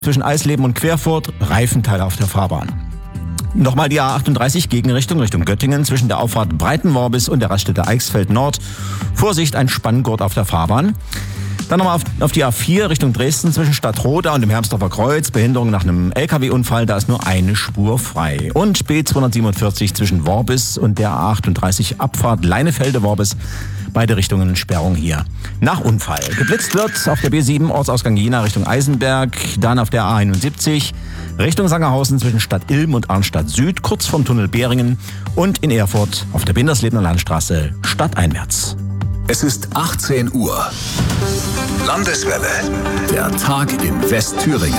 Zwischen Eisleben und Querfurt, Reifenteile auf der Fahrbahn. Nochmal die A38 Gegenrichtung Richtung Göttingen zwischen der Auffahrt Breitenworbis und der Raststätte Eichsfeld Nord. Vorsicht, ein Spanngurt auf der Fahrbahn. Dann nochmal auf die A4 Richtung Dresden zwischen Stadtroda und dem Hermsdorfer Kreuz. Behinderung nach einem LKW-Unfall, da ist nur eine Spur frei. Und B247 zwischen Worbis und der A38 Abfahrt Leinefelde-Worbis. Beide Richtungen Sperrung hier. Nach Unfall. Geblitzt wird auf der B7 Ortsausgang Jena Richtung Eisenberg. Dann auf der A71 Richtung Sangerhausen zwischen Stadt Ilm und Arnstadt Süd, kurz vom Tunnel Behringen. Und in Erfurt auf der Binderslebener Landstraße stadteinwärts. Es ist 18 Uhr. Landeswelle. Der Tag in Westthüringen.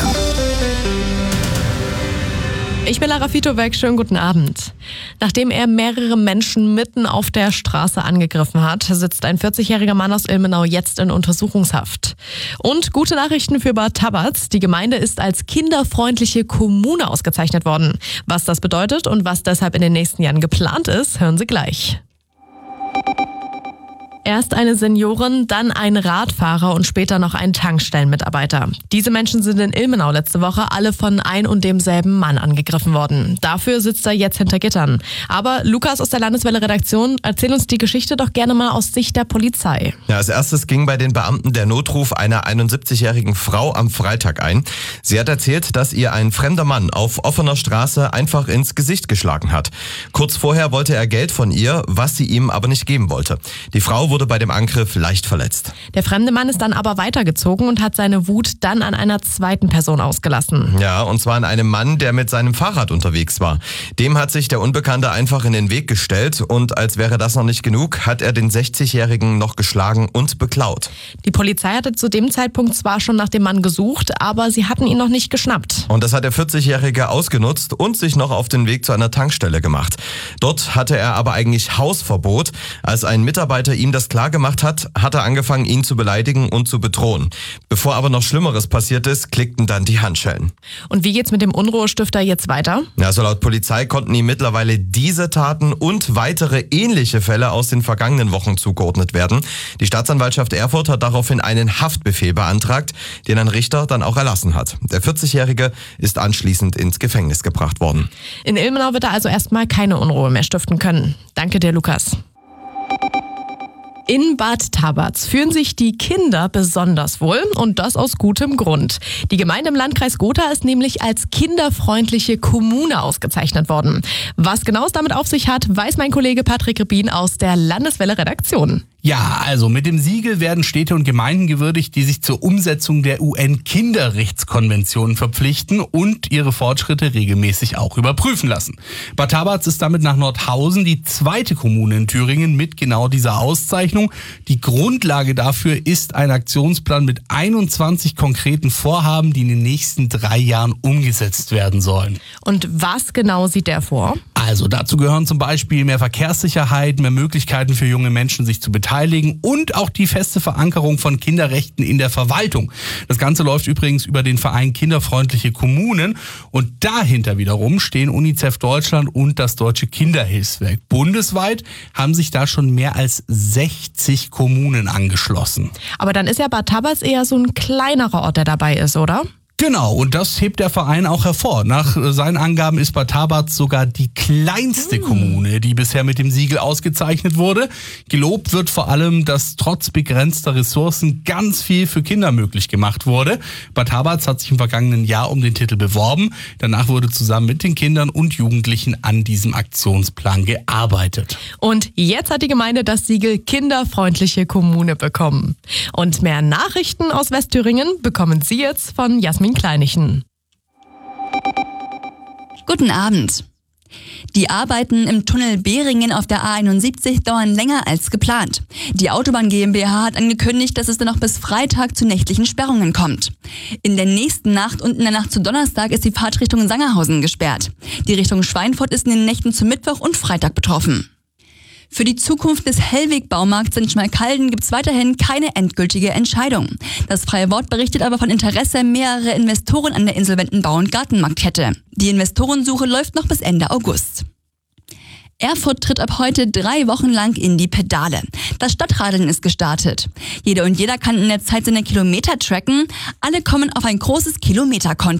Ich bin Lara Fitovic, schönen guten Abend. Nachdem er mehrere Menschen mitten auf der Straße angegriffen hat, sitzt ein 40-jähriger Mann aus Ilmenau jetzt in Untersuchungshaft. Und gute Nachrichten für Bad Tabatz. Die Gemeinde ist als kinderfreundliche Kommune ausgezeichnet worden. Was das bedeutet und was deshalb in den nächsten Jahren geplant ist, hören Sie gleich. Erst eine Seniorin, dann ein Radfahrer und später noch ein Tankstellenmitarbeiter. Diese Menschen sind in Ilmenau letzte Woche alle von ein und demselben Mann angegriffen worden. Dafür sitzt er jetzt hinter Gittern. Aber Lukas aus der Landeswelle-Redaktion, erzähl uns die Geschichte doch gerne mal aus Sicht der Polizei. Ja, als erstes ging bei den Beamten der Notruf einer 71-jährigen Frau am Freitag ein. Sie hat erzählt, dass ihr ein fremder Mann auf offener Straße einfach ins Gesicht geschlagen hat. Kurz vorher wollte er Geld von ihr, was sie ihm aber nicht geben wollte. Die Frau wurde bei dem Angriff leicht verletzt. Der fremde Mann ist dann aber weitergezogen und hat seine Wut dann an einer zweiten Person ausgelassen. Ja, und zwar an einem Mann, der mit seinem Fahrrad unterwegs war. Dem hat sich der Unbekannte einfach in den Weg gestellt und als wäre das noch nicht genug, hat er den 60-Jährigen noch geschlagen und beklaut. Die Polizei hatte zu dem Zeitpunkt zwar schon nach dem Mann gesucht, aber sie hatten ihn noch nicht geschnappt. Und das hat der 40-Jährige ausgenutzt und sich noch auf den Weg zu einer Tankstelle gemacht. Dort hatte er aber eigentlich Hausverbot. Als ein Mitarbeiter ihm das klar gemacht hat, hat er angefangen, ihn zu beleidigen und zu bedrohen. Bevor aber noch Schlimmeres passiert ist, klickten dann die Handschellen. Und wie geht's mit dem Unruhestifter jetzt weiter? Also laut Polizei konnten ihm mittlerweile diese Taten und weitere ähnliche Fälle aus den vergangenen Wochen zugeordnet werden. Die Staatsanwaltschaft Erfurt hat daraufhin einen Haftbefehl beantragt, den ein Richter dann auch erlassen hat. Der 40-Jährige ist anschließend ins Gefängnis gebracht worden. In Ilmenau wird er also erstmal keine Unruhe mehr stiften können. Danke dir, Lukas. In Bad Tabatz fühlen sich die Kinder besonders wohl und das aus gutem Grund. Die Gemeinde im Landkreis Gotha ist nämlich als kinderfreundliche Kommune ausgezeichnet worden. Was genau es damit auf sich hat, weiß mein Kollege Patrick Rebin aus der Landeswelle-Redaktion. Ja, also mit dem Siegel werden Städte und Gemeinden gewürdigt, die sich zur Umsetzung der UN-Kinderrechtskonvention verpflichten und ihre Fortschritte regelmäßig auch überprüfen lassen. Bad Tabatz ist damit nach Nordhausen die zweite Kommune in Thüringen mit genau dieser Auszeichnung. Die Grundlage dafür ist ein Aktionsplan mit 21 konkreten Vorhaben, die in den nächsten 3 Jahren umgesetzt werden sollen. Und was genau sieht der vor? Also dazu gehören zum Beispiel mehr Verkehrssicherheit, mehr Möglichkeiten für junge Menschen, sich zu beteiligen und auch die feste Verankerung von Kinderrechten in der Verwaltung. Das Ganze läuft übrigens über den Verein Kinderfreundliche Kommunen und dahinter wiederum stehen UNICEF Deutschland und das Deutsche Kinderhilfswerk. Bundesweit haben sich da schon mehr als 60 Kommunen angeschlossen. Aber dann ist ja Bad Tabatz eher so ein kleinerer Ort, der dabei ist, oder? Genau, und das hebt der Verein auch hervor. Nach seinen Angaben ist Bad Tabatz sogar die kleinste Kommune, die bisher mit dem Siegel ausgezeichnet wurde. Gelobt wird vor allem, dass trotz begrenzter Ressourcen ganz viel für Kinder möglich gemacht wurde. Bad Tabatz hat sich im vergangenen Jahr um den Titel beworben. Danach wurde zusammen mit den Kindern und Jugendlichen an diesem Aktionsplan gearbeitet. Und jetzt hat die Gemeinde das Siegel Kinderfreundliche Kommune bekommen. Und mehr Nachrichten aus Westthüringen bekommen Sie jetzt von Jasmin Kleinichen. Guten Abend. Die Arbeiten im Tunnel Behringen auf der A71 dauern länger als geplant. Die Autobahn GmbH hat angekündigt, dass es dann noch bis Freitag zu nächtlichen Sperrungen kommt. In der nächsten Nacht und in der Nacht zu Donnerstag ist die Fahrtrichtung Sangerhausen gesperrt. Die Richtung Schweinfurt ist in den Nächten zu Mittwoch und Freitag betroffen. Für die Zukunft des Hellweg-Baumarkts in Schmalkalden gibt es weiterhin keine endgültige Entscheidung. Das Freie Wort berichtet aber von Interesse mehrerer Investoren an der insolventen Bau- und Gartenmarktkette. Die Investorensuche läuft noch bis Ende August. Erfurt tritt ab heute 3 Wochen lang in die Pedale. Das Stadtradeln ist gestartet. Jede und jeder kann in der Zeit seine Kilometer tracken. Alle kommen auf ein großes Kilometerkonto.